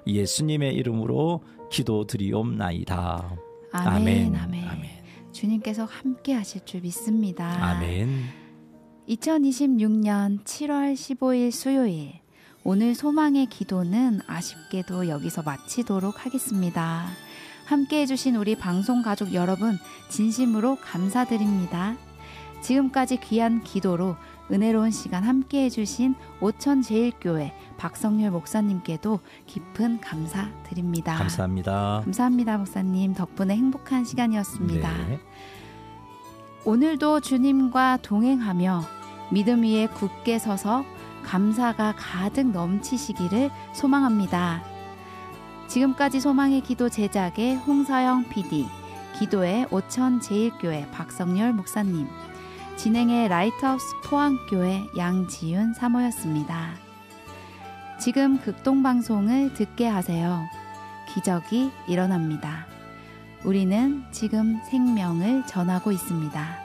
예수님의 이름으로 기도드리옵나이다. 아멘. 주님께서 함께 하실 줄 믿습니다. 아멘. 2026년 7월 15일 수요일, 오늘 소망의 기도는 아쉽게도 여기서 마치도록 하겠습니다. 함께 해주신 우리 방송 가족 여러분 진심으로 감사드립니다. 지금까지 귀한 기도로 은혜로운 시간 함께 해주신 오천제일교회 박성열 목사님께도 깊은 감사드립니다. 감사합니다. 감사합니다, 목사님. 덕분에 행복한 시간이었습니다. 네. 오늘도 주님과 동행하며 믿음 위에 굳게 서서 감사가 가득 넘치시기를 소망합니다. 지금까지 소망의 기도 제작의 홍서영 PD, 기도의 오천제일교회 박성열 목사님, 진행의 라이트하우스 포항교회 양지윤 사모였습니다. 지금 극동방송을 듣게 하세요. 기적이 일어납니다. 우리는 지금 생명을 전하고 있습니다.